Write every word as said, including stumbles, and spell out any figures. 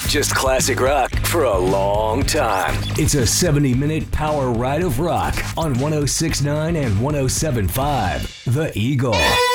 Just classic rock for a long time. It's a seventy minute power ride of rock on one oh six point nine and one oh seven point five The Eagle.